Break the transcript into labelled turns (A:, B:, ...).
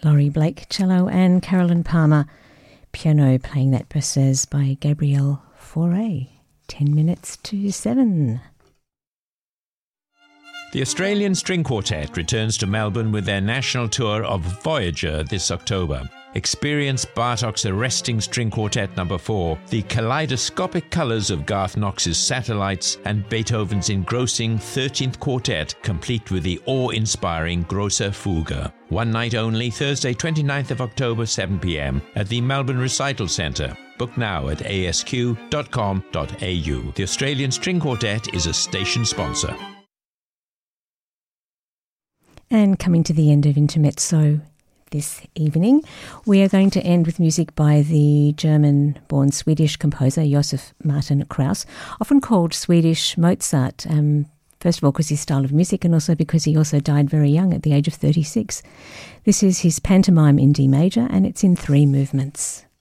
A: Laurie Blake, cello, and Carolyn Palmer, piano, playing that Berceuse by Gabrielle Fauré. 10 minutes to 7.
B: The Australian String Quartet returns to Melbourne with their national tour of Voyager this October. Experience Bartók's arresting string quartet number 4, the kaleidoscopic colours of Garth Knox's Satellites, and Beethoven's engrossing 13th quartet, complete with the awe-inspiring Grosse Fuge. One night only, Thursday 29th of October, 7 p.m. at the Melbourne Recital Centre. Book now at asq.com.au. The Australian String Quartet is a station sponsor.
A: And coming to the end of Intermezzo this evening, we are going to end with music by the German-born Swedish composer Josef Martin Krauss, often called Swedish Mozart, first of all because his style of music and also because he also died very young at the age of 36. This is his pantomime in D major and it's in 3 movements.